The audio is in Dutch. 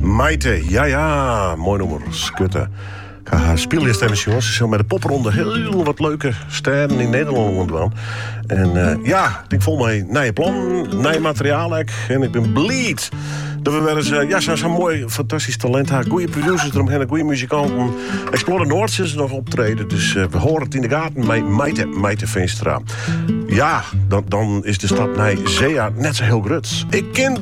Maite, ja, mooi nummer, skutten. Speellijst jongens. Ze zijn met de popronde heel wat leuke sterren in Nederland ontwaan. En ik voel mij naar je plan, naar je materiaal. En ik ben blij dat we weer eens zo'n mooi, fantastisch talent hebben. Goede producers eromheen, goede muzikanten. Explore Noord is nog optreden. Dus we horen het in de gaten met Maite Veenstra. Ja, dan is de stad Zea net zo heel groot. Ik ken